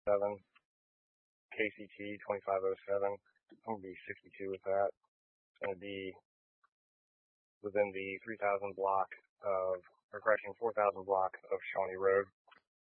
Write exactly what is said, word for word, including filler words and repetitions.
seven, K C T twenty-five oh seven. I'm going to be sixty-two with that. It's going to be within the three thousand block of, or correction, four thousand block of Shawnee Road.